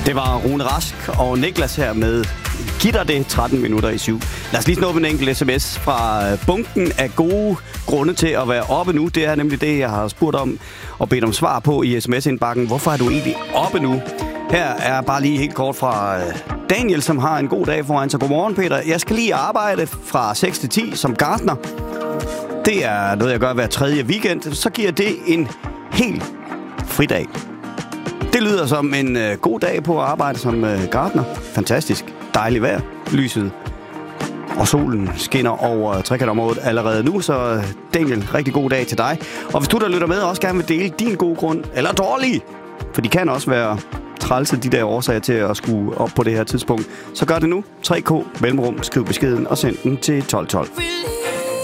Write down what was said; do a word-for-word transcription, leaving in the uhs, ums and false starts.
Det var Rune Rask og Niklas her med Gitter det tretten minutter i syv. Lad os lige snuppe en enkelt sms fra bunken af gode grunde til at være oppe nu. Det er nemlig det, jeg har spurgt om og bedt om svar på i sms-indbakken. Hvorfor er du egentlig oppe nu? Her er bare lige helt kort fra Daniel, som har en god dag foran sig. Godmorgen, Peter. Jeg skal lige arbejde fra seks til ti som gartner. Det er noget, jeg gør hver tredje weekend. Så giver det en helt fridag. Det lyder som en øh, god dag på at arbejde som øh, gartner. Fantastisk. Dejligt vejr. Lyset og solen skinner over trekantområdet allerede nu. Så Daniel, rigtig god dag til dig. Og hvis du, der lytter med, også gerne vil dele din gode grund, eller dårlige, for de kan også være trælse, de der årsager til at skulle op på det her tidspunkt, så gør det nu. tre K, mellemrum, skriv beskeden og send den til tolv tolv.